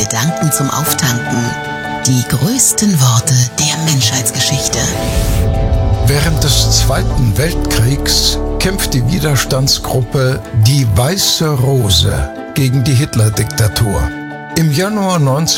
Gedanken zum Auftanken. Die größten Worte der Menschheitsgeschichte. Während des Zweiten Weltkriegs kämpft die Widerstandsgruppe Die Weiße Rose gegen die Hitler-Diktatur. Im Januar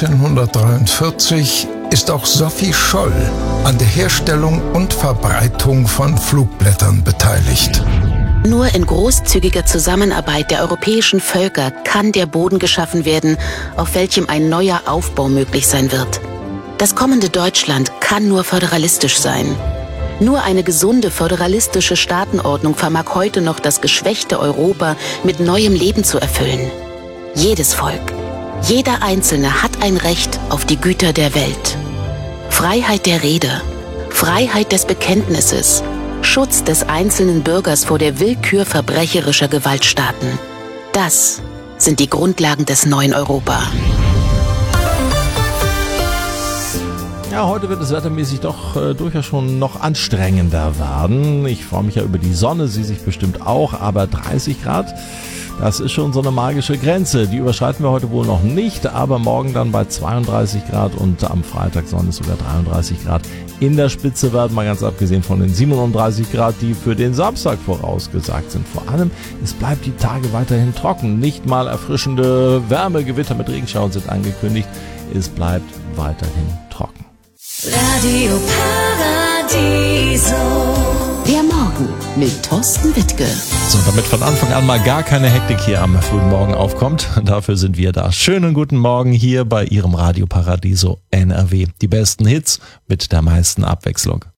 1943 ist auch Sophie Scholl an der Herstellung und Verbreitung von Flugblättern beteiligt. Nur in großzügiger Zusammenarbeit der europäischen Völker kann der Boden geschaffen werden, auf welchem ein neuer Aufbau möglich sein wird. Das kommende Deutschland kann nur föderalistisch sein. Nur eine gesunde föderalistische Staatenordnung vermag heute noch das geschwächte Europa mit neuem Leben zu erfüllen. Jedes Volk, jeder Einzelne hat ein Recht auf die Güter der Welt. Freiheit der Rede, Freiheit des Bekenntnisses, Schutz des einzelnen Bürgers vor der Willkür verbrecherischer Gewaltstaaten. Das sind die Grundlagen des neuen Europa. Ja, heute wird es wettermäßig doch durchaus schon noch anstrengender werden. Ich freue mich ja über die Sonne, Sie sich bestimmt auch, aber 30 Grad, das ist schon so eine magische Grenze. Die überschreiten wir heute wohl noch nicht, aber morgen dann bei 32 Grad und am Freitag sollen es sogar 33 Grad in der Spitze werden, mal ganz abgesehen von den 37 Grad, die für den Samstag vorausgesagt sind. Vor allem, es bleibt die Tage weiterhin trocken. Nicht mal erfrischende Wärmegewitter mit Regenschauern sind angekündigt. Es bleibt weiterhin trocken. Radio Paradiso. Der Morgen mit Thorsten Wittke. So, damit von Anfang an mal gar keine Hektik hier am frühen Morgen aufkommt, dafür sind wir da. Schönen guten Morgen hier bei Ihrem Radio Paradiso NRW. Die besten Hits mit der meisten Abwechslung.